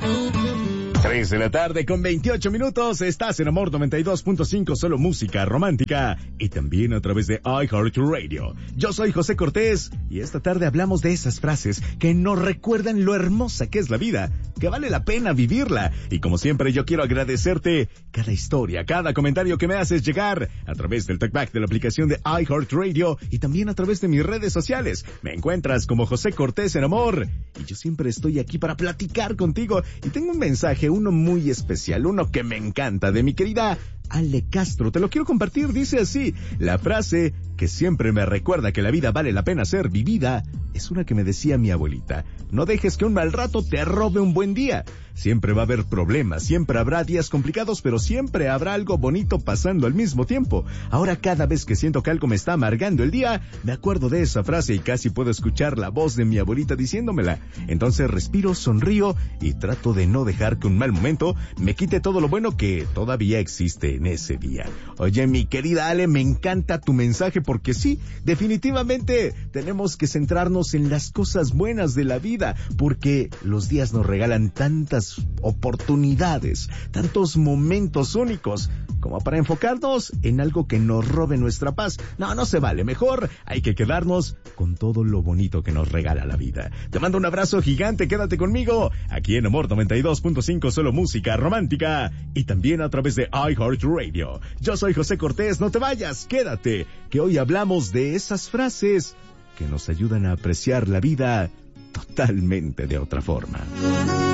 3 de la tarde con 28 minutos, estás en Amor 92.5, solo música romántica y también a través de iHeartRadio. Yo soy José Cortés y esta tarde hablamos de esas frases que nos recuerdan lo hermosa que es la vida, que vale la pena vivirla. Y como siempre yo quiero agradecerte cada historia, cada comentario que me haces llegar a través del talkback de la aplicación de iHeartRadio y también a través de mis redes sociales. Me encuentras como José Cortés en Amor y yo siempre estoy aquí para platicar contigo y tengo un mensaje, uno muy especial, uno que me encanta, de mi querida Ale Castro. Te lo quiero compartir, dice así: la frase que siempre me recuerda que la vida vale la pena ser vivida es una que me decía mi abuelita: no dejes que un mal rato te robe un buen día. Siempre va a haber problemas, siempre habrá días complicados, pero siempre habrá algo bonito pasando al mismo tiempo. Ahora cada vez que siento que algo me está amargando el día, me acuerdo de esa frase y casi puedo escuchar la voz de mi abuelita diciéndomela. Entonces respiro, sonrío y trato de no dejar que un mal momento me quite todo lo bueno que todavía existe en ese día. Oye, mi querida Ale, me encanta tu mensaje porque sí, definitivamente tenemos que centrarnos en las cosas buenas de la vida, porque los días nos regalan tantas oportunidades, tantos momentos únicos, como para enfocarnos en algo que nos robe nuestra paz. No se vale. Mejor hay que quedarnos con todo lo bonito que nos regala la vida. Te mando un abrazo gigante, quédate conmigo, aquí en Amor 92.5, solo música romántica, y también a través de iHeartRadio. Yo soy José Cortés, no te vayas, quédate, que hoy hablamos de esas frases que nos ayudan a apreciar la vida totalmente de otra forma.